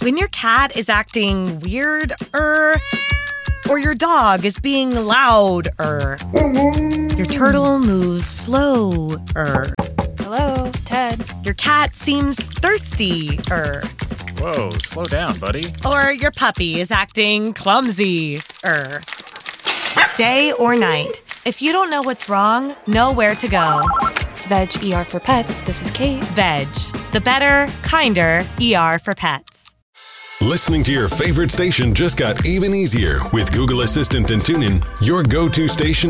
When your cat is acting weird, or your dog is being loud, your turtle moves slow, Hello, Ted. Your cat seems thirsty, Whoa, slow down, buddy. or your puppy is acting clumsy, Day or night, if you don't know what's wrong, know where to go. Veg ER for Pets. This is Kate. Veg, the better, kinder ER for pets. Listening to your favorite station just got even easier with Google Assistant and TuneIn, your go-to station